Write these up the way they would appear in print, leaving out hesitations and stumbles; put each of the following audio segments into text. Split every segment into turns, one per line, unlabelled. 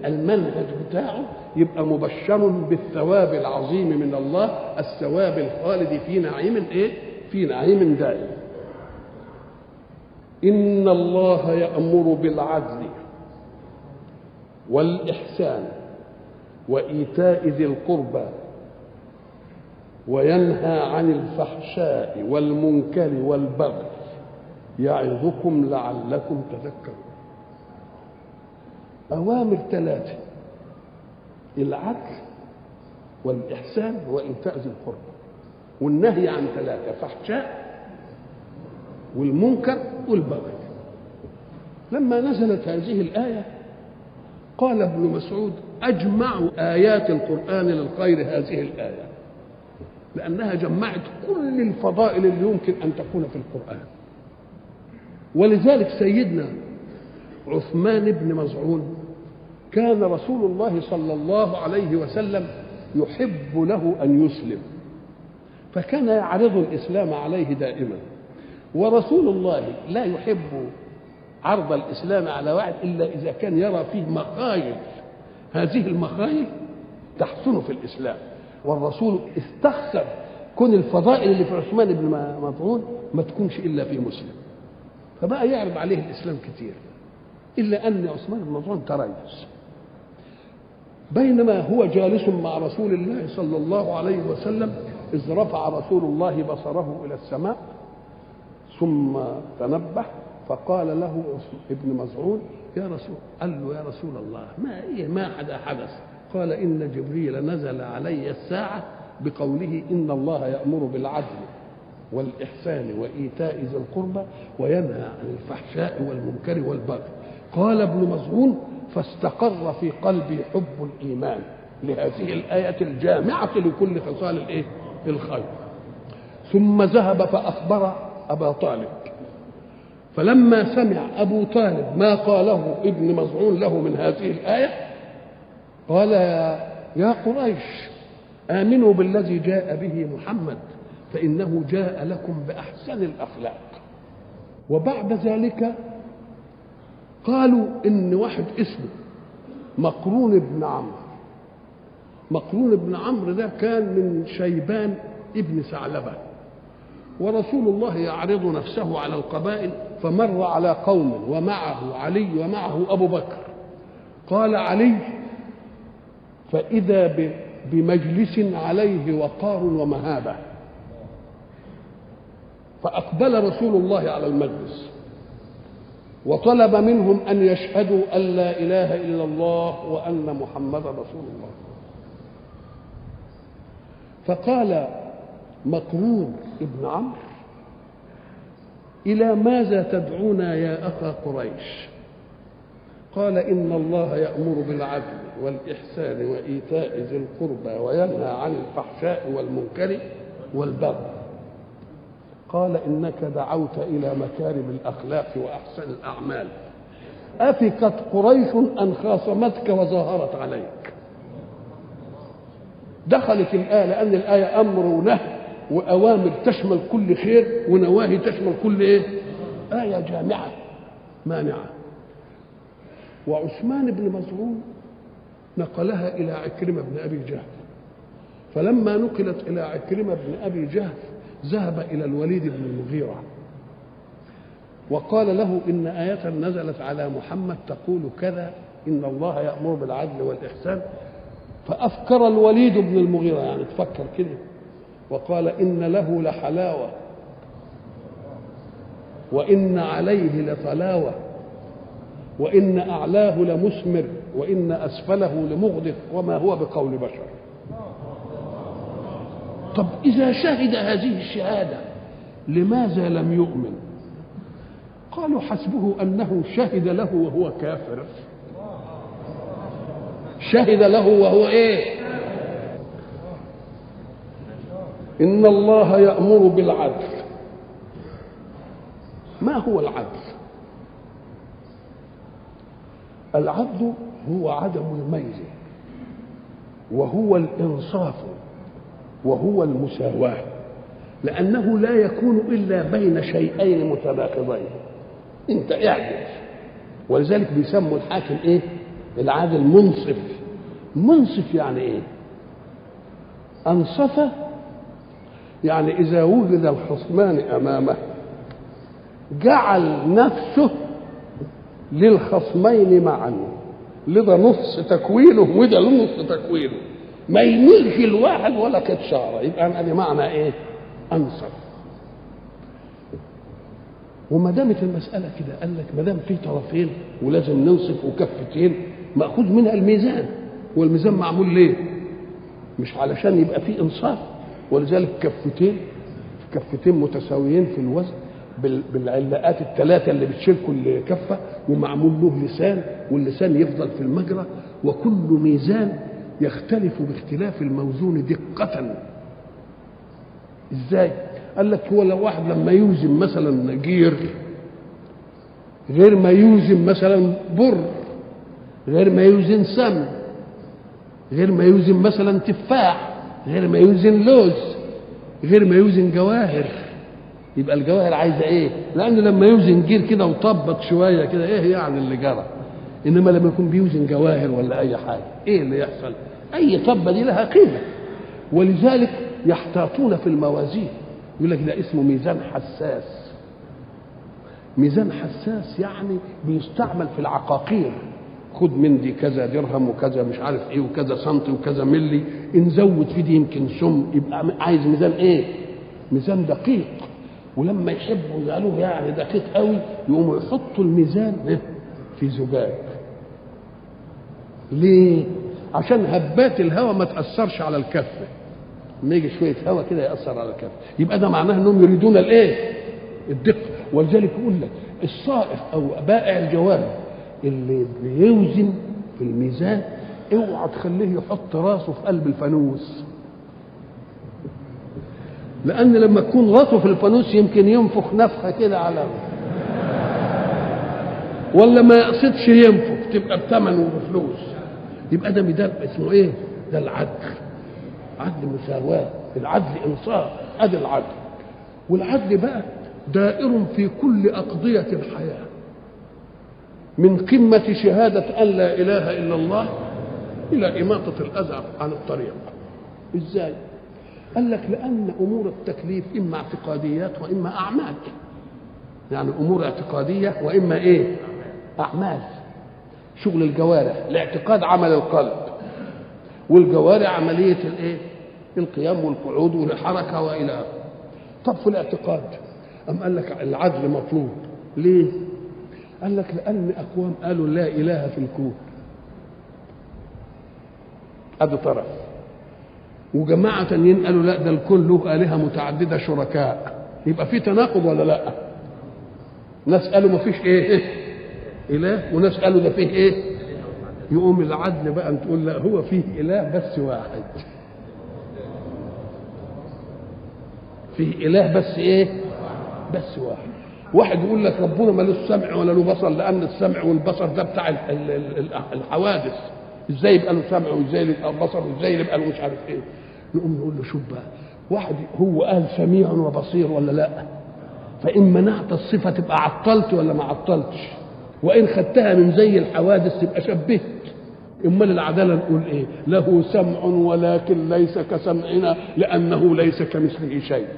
المنهج بتاعه يبقى مبشر بالثواب العظيم من الله، الثواب الخالد في نعيم ايه؟ في نعيم دائم. إن الله يأمر بالعدل والإحسان وإيتاء ذي القربى وينهى عن الفحشاء والمنكر والبغي يعظكم لعلكم تذكرون. أوامر 3: العدل والإحسان وإيتاء ذي القربى، والنهي عن 3: فحشاء والمنكر والبغي. لما نزلت هذه الآية قال ابن مسعود: أجمع آيات القرآن للخير هذه الآية، لأنها جمعت كل الفضائل اللي يمكن أن تكون في القرآن. ولذلك سيدنا عثمان بن مظعون كان رسول الله صلى الله عليه وسلم يحب له أن يسلم، فكان يعرض الإسلام عليه دائما، ورسول الله لا يحب عرض الإسلام على واحد إلا إذا كان يرى فيه مخايل، هذه المخايل تحسن في الإسلام. والرسول استخسر كون الفضائل اللي في عثمان بن مظعون ما تكونش إلا في مسلم، فبقى يعرض عليه الإسلام كتير، إلا أن عثمان بن مظعون تريث. بينما هو جالس مع رسول الله صلى الله عليه وسلم إذ رفع رسول الله بصره إلى السماء ثم تنبه فقال له ابن مظعون: يا رسول، قال له: يا رسول الله، ما حدث؟ قال: إن جبريل نزل علي الساعة بقوله: إن الله يأمر بالعدل والإحسان وإيتاء ذي القربى وينهى عن الفحشاء والمنكر والبغي. قال ابن مظعون: فاستقر في قلبي حب الإيمان لهذه الآية الجامعة لكل خصال الخير. ثم ذهب فأخبر أبا طالب، فلما سمع أبو طالب ما قاله ابن مظعون له من هذه الآية قال: يا قريش، آمنوا بالذي جاء به محمد فإنه جاء لكم بأحسن الأخلاق. وبعد ذلك قالوا إن واحد اسمه مقرون بن عمرو. مقرون بن عمرو ده كان من شيبان ابن ثعلبة، ورسول الله يعرض نفسه على القبائل، فمر على قوم ومعه علي ومعه أبو بكر. قال علي: فإذا بمجلس عليه وقار ومهابة، فأقبل رسول الله على المجلس وطلب منهم أن يشهدوا أن لا إله إلا الله وأن محمدا رسول الله. فقال مقرون ابن عمرو: إلى ماذا تدعونا يا أخا قريش؟ قال: إن الله يأمر بالعدل والإحسان وإيتاء ذي القربى وينهى عن الفحشاء والمنكر والبغي. قال: إنك دعوت إلى مكارم الأخلاق وأحسن الأعمال، أفكت قريش أن خاصمتك وظاهرت عليك. دخلت الآية، لأن الآية أمر ونهي وأوامر تشمل كل خير ونواهي تشمل كل آية جامعة مانعة. وعثمان بن مظعون نقلها إلى عكرمة بن أبي جهل، فلما نقلت إلى عكرمة بن أبي جهل ذهب إلى الوليد بن المغيرة وقال له: إن آية نزلت على محمد تقول كذا، إن الله يأمر بالعدل والإحسان. فأفكر الوليد بن المغيرة، يعني تفكر كده، وقال: إن له لحلاوة وإن عليه لطلاوة وإن أعلاه لمثمر وإن أسفله لمغدق وما هو بقول بشر. طب إذا شهد هذه الشهادة لماذا لم يؤمن؟ قالوا: حسبه أنه شهد له وهو كافر. شهد له وهو إن الله يأمر بالعدل. ما هو العدل؟ العدل هو عدم الميل، وهو الإنصاف، وهو المساواة، لأنه لا يكون إلا بين شيئين متناقضين. أنت اعدل، ولذلك بيسموا الحاكم العادل منصف. منصف يعني ايه؟ انصف يعني اذا وجد الخصمان امامه جعل نفسه للخصمين معا، لده نص تكوينه وده نص تكوينه، ما يميلش الواحد ولا كتشاره. يبقى انا معنى ايه؟ انصف. وما دامت المساله كده قال لك ما دام في طرفين ولازم ننصف وكفتين ماخوذ منها الميزان. والميزان معمول ليه؟ مش علشان يبقى فيه انصاف، ولذلك كفتين متساويين في الوزن بالعلاقات الثلاثه اللي بتشيل كل كفه، ومعمول له لسان، واللسان يفضل في المجرى، وكل ميزان يختلف باختلاف الموزون دقه. ازاي؟ قال لك هو لو واحد لما يوزن مثلا جير غير ما يوزن مثلا بر، غير ما يوزن سمن، غير ما يوزن مثلا تفاح، غير ما يوزن لوز، غير ما يوزن جواهر. يبقى الجواهر عايزه ايه؟ لانه لما يوزن جير كده وطبق شويه كده ايه يعني اللي جرى؟ انما لما يكون بيوزن جواهر ولا اي حاجه ايه اللي يحصل؟ اي طبه دي لها قيمه. ولذلك يحتاطون في الموازين، يقول لك ده اسمه ميزان حساس. ميزان حساس يعني بيستعمل في العقاقير، خد من دي كذا درهم وكذا مش عارف ايه وكذا سنتي وكذا ملي، ان زود في دي يمكن سم. يبقى عايز ميزان ايه؟ ميزان دقيق. ولما يحبوا يقالوه يعني دقيق قوي يقوموا يحطوا الميزان في زجاج. ليه؟ عشان هبات الهواء ما تاثرش على الكفه، لما يجي شويه هواء كده ياثر على الكفه. يبقى ده معناه انهم يريدون الايه؟ الدقه. ولذلك يقول لك الصائف او بائع الجواري اللي بيوزن في الميزان اوعى تخليه يحط راسه في قلب الفانوس، لان لما تكون راسه في الفانوس يمكن ينفخ نفخه كده على ولا ما يقصدش ينفخ تبقى بثمن وبفلوس. يبقى ده ميزان اسمه ايه؟ ده العدل. عدل مساواه، العدل انصاف، ادي العدل. والعدل بقى دائر في كل اقضيه الحياه، من قمه شهاده ان لا اله الا الله الى اماطه الاذى عن الطريق. ازاي؟ قال لك لان امور التكليف اما اعتقاديات واما اعمال. يعني امور اعتقاديه واما ايه؟ اعمال. شغل الجوارح، الاعتقاد عمل القلب، والجوارح عمليه الايه؟ القيام والقعود والحركه والى اخره. طب في الاعتقاد أم قال لك العدل مطلوب. ليه؟ قال لك لأن أقوام قالوا لا إله في الكون، هذا طرف، وجماعة تانيين قالوا لا ده الكون له آلهة متعددة شركاء. يبقى في تناقض ولا لا؟ ناس قالوا ما فيش إيه إله، وناس قالوا ده فيه إيه. يقوم العدل بقى أن تقول لا هو فيه إله بس واحد، فيه إله بس إيه؟ بس واحد. واحد يقول لك ربنا مالوش سمع ولا له بصر، لأن السمع والبصر ده بتاع الحوادث. إزاي يبقى له سمع وإزاي يبقى له بصر وإزاي يبقى له مش عارف إيه؟ نقوم نقول له شوف بقى، واحد هو قال سميع وبصير ولا لا؟ فإن منعت الصفة تبقى عطلت ولا ما عطلتش؟ وإن خدتها من زي الحوادث تبقى شبهت. امال العداله نقول ايه؟ له سمع ولكن ليس كسمعنا لانه ليس كمثله شيء.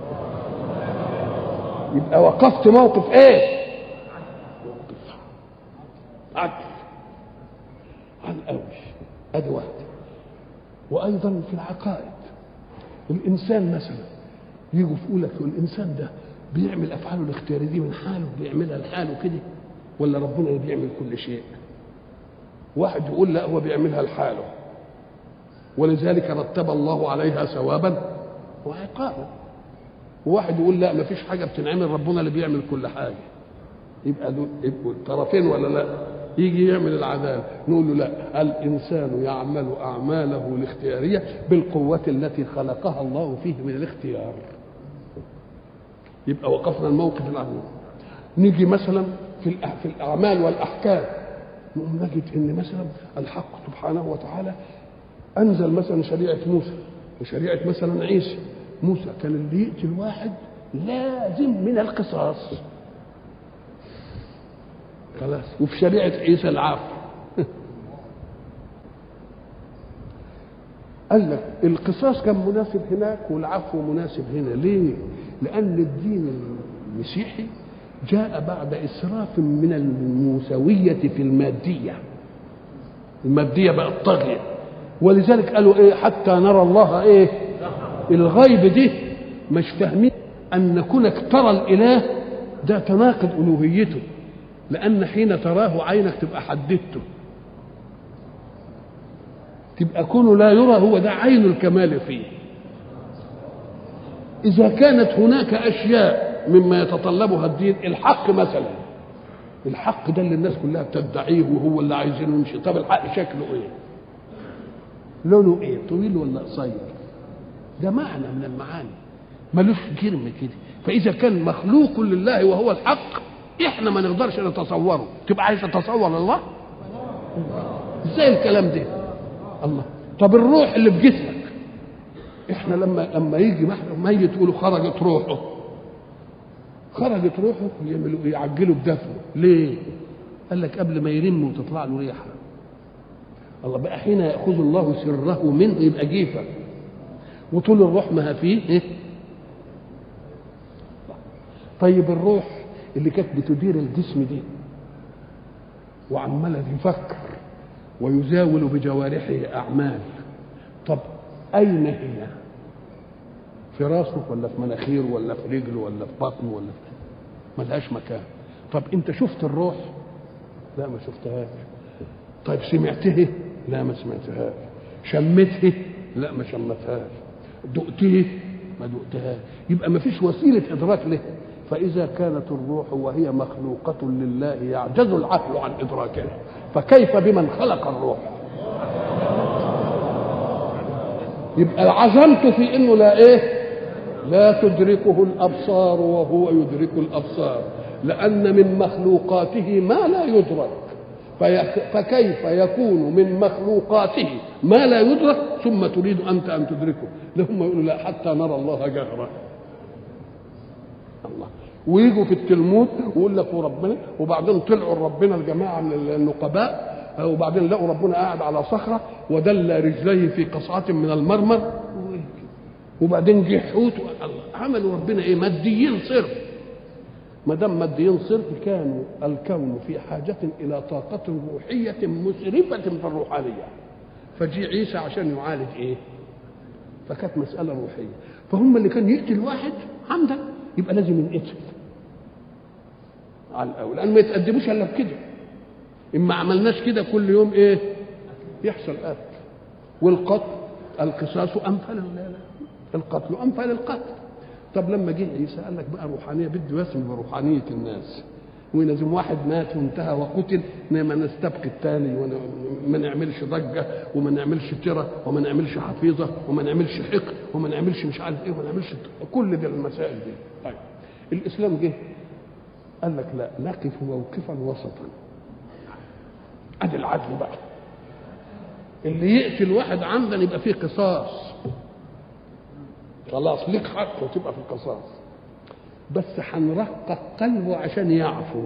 يبقى وقفت موقف ايه؟ موقف عدل عن قوي. ادي واحده. وايضا في العقائد الانسان مثلا يجوا يقول لك الانسان ده بيعمل افعاله الاختياريه دي من حاله، بيعملها لحاله كده ولا ربنا اللي بيعمل كل شيء؟ واحد يقول لا هو بيعملها لحاله، ولذلك رتب الله عليها ثوابا وعقابا. وواحد يقول لا ما فيش حاجه بتنعمل، ربنا اللي بيعمل كل حاجه. يبقى دول يبقوا طرفين ولا لا؟ يجي يعمل العداله نقول له لا، الانسان يعمل اعماله الاختياريه بالقوه التي خلقها الله فيه من الاختيار. يبقى وقفنا الموقف الاول. نيجي مثلا في الاعمال والاحكام، نقوم نجد ان مثلا الحق سبحانه وتعالى انزل مثلا شريعه موسى وشريعه مثلا عيسى. موسى كان اللي يقتل واحد لازم من القصاص خلاص، وفي شريعه عيسى العفو. قال لك القصاص كان مناسب هناك والعفو مناسب هنا. ليه؟ لأن الدين المسيحي جاء بعد إسراف من الموسوية في المادية. المادية بقت طاغية، ولذلك قالوا إيه؟ حتى نرى الله إيه؟ الغيب دي مش فاهمين أن كونك ترى الإله ده تناقض ألوهيته، لأن حين تراه عينك تبقى حددته، تبقى كونه لا يرى هو ده عين الكمال فيه. إذا كانت هناك أشياء مما يتطلبها الدين، الحق مثلا، الحق ده اللي الناس كلها بتدعيه وهو اللي عايزينه يمشي، طب الحق شكله ايه؟ لونه ايه؟ طويل ولا قصير؟ ده معنى من المعاني ملوش جرم كده. فإذا كان مخلوق لله وهو الحق احنا ما نقدرش نتصوره، تبقى عايز تتصور الله؟ ازاي الكلام ده؟ الله. طب الروح اللي في جسمك، احنا لما يجي ميت يقولوا خرجت روحه، خرجت روحه يعملوا يعجلوا بدفنه. ليه؟ قال لك قبل ما يرم وتطلع له ريحه. الله بقى حين ياخذ الله سره منه يبقى جيفه، وطول الروح ما فيه ايه؟ طيب الروح اللي كانت بتدير الجسم دي وعماله يفكر ويزاول بجوارحه اعمال، طب اين هي؟ في راسه ولا في مناخيره ولا في رجله ولا في بطنه ولا في ملهاش مكان. طب انت شفت الروح؟ لا ما شفتهاش. طيب سمعته؟ لا ما سمعتهاش. شمته؟ لا ما شمتهاش. دقته؟ ما دقتهاش. يبقى ما فيش وسيله ادراك له. فاذا كانت الروح وهي مخلوقه لله يعجز العقل عن ادراكها، فكيف بمن خلق الروح؟ يبقى عزمته في انه لا ايه؟ لا تدركه الابصار وهو يدرك الابصار، لان من مخلوقاته ما لا يدرك. فكيف يكون من مخلوقاته ما لا يدرك ثم تريد انت ان تدركه؟ لهم يقولوا لا حتى نرى الله جهرا. الله. ويجوا في التلمود ويقول لك وربنا، وبعدين طلعوا ربنا الجماعه من النقباء، وبعدين لقوا ربنا قاعد على صخره ودل رجليه في قصعه من المرمر، وبعدين جه حوت. عملوا ربنا ايه؟ ماديين صرف. ما دام ماديين صرف كانوا الكون في حاجه الى طاقه روحيه مسرفه في الروحانيه، فجي عيسى عشان يعالج ايه؟ فكانت مساله روحيه. فهم اللي كان يقتل واحد عمدا يبقى لازم ينقتل على الاول، لان ما يتقدموش الا بكده. اما عملناش كده كل يوم ايه؟ يحصل قتل. والقتل القصاص امثال القتل امثال القتل. طب لما جه عيسى قال لك بقى روحانيه، بده يسمي بروحانيه الناس، ولازم واحد مات وانتهى وقتل ما نستبقي الثاني وما نعملش ضجه وما نعملش ترى وما نعملش حفيظه وما نعملش حقد وما نعملش مش عارف ايه وما نعملش كل دي المسائل دي. طيب الاسلام جه قال لك لا، نقف موقفا وسطا. ادي العدل بقى، اللي يقتل واحد عمدا يبقى فيه قصاص، خلاص ليك حق وتبقى في القصاص، بس هنرقق قلبه عشان يعفو.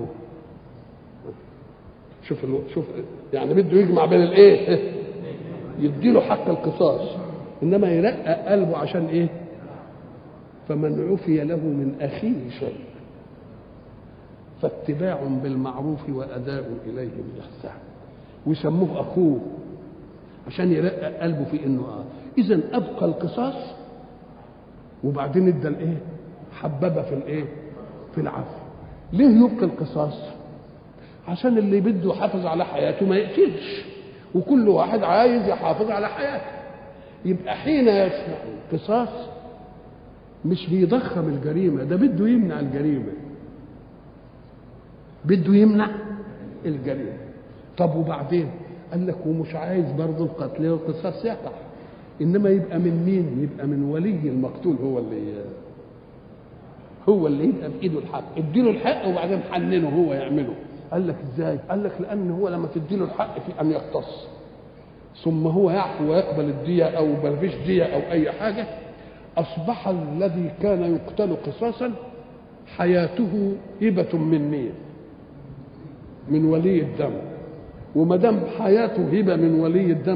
شوف يعني بده يجمع بين الايه؟ يديله حق القصاص انما يرقق قلبه عشان ايه؟ فمن عفي له من اخيه شيء فاتباع بالمعروف واداء اليه بالاحسان، ويسموه اخوه عشان يرقق قلبه في انه اذا ابقى القصاص وبعدين ادى الايه؟ حببه في الايه؟ في العفو. ليه يبقى القصاص؟ عشان اللي بده يحافظ على حياته ما يقتلش، وكل واحد عايز يحافظ على حياته. يبقى حين يسمع القصاص مش بيضخم الجريمه، ده بده يمنع الجريمه، بده يمنع الجريمه. طب وبعدين قال لك ومش عايز برضه القتل والقصاص يقع، انما يبقى من مين؟ يبقى من ولي المقتول، هو اللي يبقى بايده الحق، اديله الحق وبعدين حننه هو يعمله. قال لك ازاي؟ قال لك لان هو لما تديله الحق في ان يقتص ثم هو يعفو ويقبل الدية او ما فيش دية او اي حاجه، اصبح الذي كان يقتل قصاصا حياته هبه من مين؟ من ولي الدم. وما دام حياته هبه من ولي الدم